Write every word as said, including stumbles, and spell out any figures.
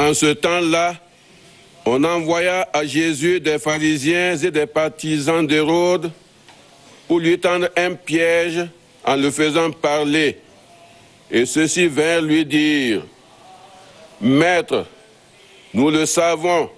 En ce temps-là, on envoya à Jésus des pharisiens et des partisans d'Hérode pour lui tendre un piège en le faisant parler. Et ceux-ci vinrent lui dire, « Maître, nous le savons,